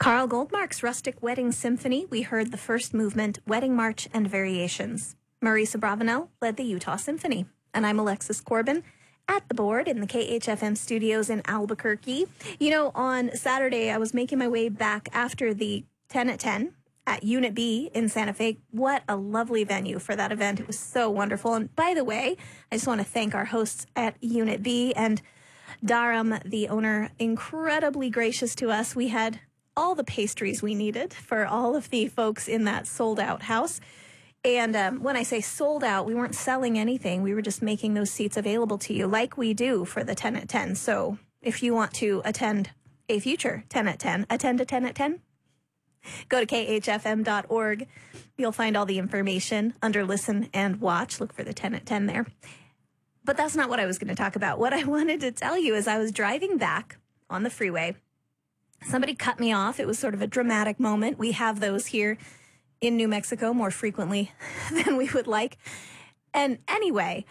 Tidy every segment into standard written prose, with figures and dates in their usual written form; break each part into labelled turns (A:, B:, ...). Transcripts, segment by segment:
A: Carl Goldmark's Rustic Wedding Symphony, we heard the first movement, Wedding March and Variations. Marisa Bravanel led the Utah Symphony. And I'm Alexis Corbin at the board in the KHFM studios in Albuquerque. You know, on Saturday, I was making my way back after the 10 at 10 at Unit B in Santa Fe. What a lovely venue for that event. It was so wonderful. And by the way, I just want to thank our hosts at Unit B and Dharam, the owner, incredibly gracious to us. We had all the pastries we needed for all of the folks in that sold-out house. And when I say sold out, we weren't selling anything. We were just making those seats available to you like we do for the 10 at 10. So if you want to attend a future 10 at 10, attend a 10 at 10, go to khfm.org. You'll find all the information under Listen and Watch. Look for the 10 at 10 there. But that's not what I was going to talk about. What I wanted to tell you is I was driving back on the freeway. Somebody cut me off. It was sort of a dramatic moment. We have those here in New Mexico more frequently than we would like. And anyway,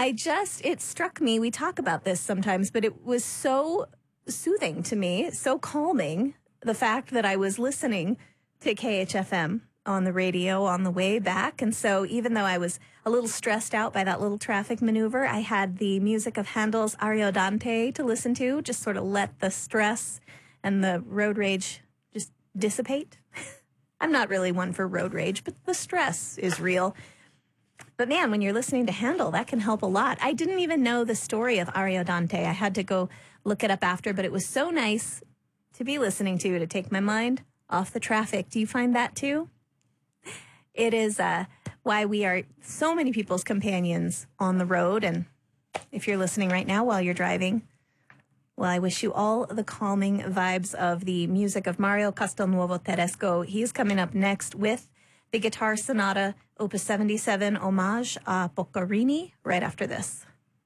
A: it struck me, we talk about this sometimes, but it was so soothing to me, so calming, the fact that I was listening to KHFM on the radio on the way back. And so even though I was a little stressed out by that little traffic maneuver, I had the music of Handel's Ariodante to listen to, just sort of let the stress and the road rage just dissipate. I'm not really one for road rage, but the stress is real. But man, when you're listening to Handel, that can help a lot. I didn't even know the story of Ariodante. I had to go look it up after, but it was so nice to be listening to take my mind off the traffic. Do you find that too? It is why we are so many people's companions on the road. And if you're listening right now while you're driving, well, I wish you all the calming vibes of the music of Mario Castelnuovo Tedesco. He's coming up next with the Guitar Sonata, Opus 77, Homage a Boccherini, right after this.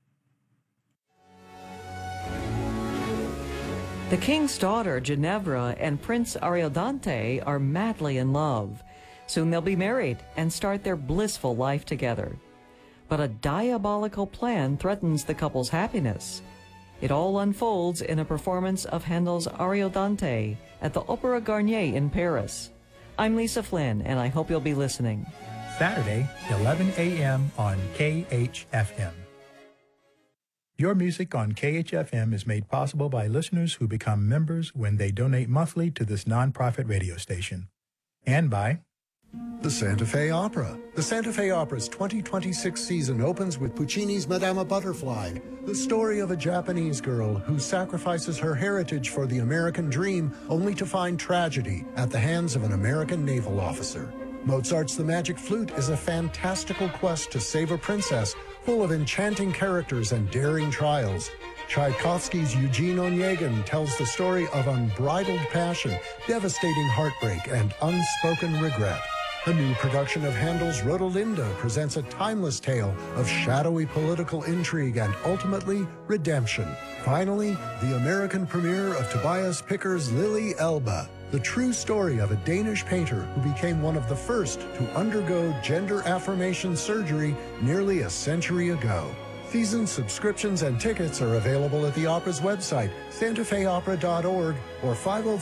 B: The king's daughter, Ginevra, and Prince Ariodante are madly in love. Soon they'll be married and start their blissful life together. But a diabolical plan threatens the couple's happiness. It all unfolds in a performance of Handel's Ariodante at the Opéra Garnier in Paris. I'm Lisa Flynn, and I hope you'll be listening.
C: Saturday, 11 a.m. on KHFM. Your music on KHFM is made possible by listeners who become members when they donate monthly to this nonprofit radio station. And by
D: the Santa Fe Opera. The Santa Fe Opera's 2026 season opens with Puccini's Madama Butterfly, the story of a Japanese girl who sacrifices her heritage for the American dream only to find tragedy at the hands of an American naval officer. Mozart's The Magic Flute is a fantastical quest to save a princess full of enchanting characters and daring trials. Tchaikovsky's Eugene Onegin tells the story of unbridled passion, devastating heartbreak, and unspoken regret. A new production of Handel's Rodolinda presents a timeless tale of shadowy political intrigue and ultimately redemption. Finally, the American premiere of Tobias Picker's Lily Elba, the true story of a Danish painter who became one of the first to undergo gender affirmation surgery nearly a century ago. Season subscriptions and tickets are available at the opera's website, santafeopera.org, or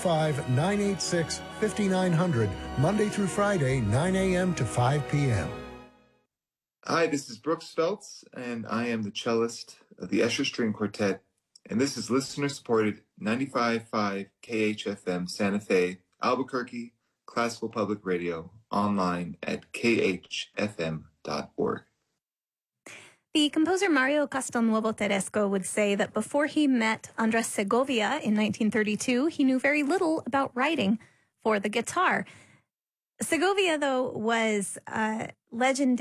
D: 505-986-5900, Monday through Friday, 9 a.m. to 5 p.m.
E: Hi, this is Brooks Feltz, and I am the cellist of the Escher String Quartet, and this is listener-supported 95.5 KHFM Santa Fe, Albuquerque, Classical Public Radio, online at khfm.org.
A: The composer Mario Castelnuovo Tedesco would say that before he met Andres Segovia in 1932, he knew very little about writing for the guitar. Segovia, though, was legendary.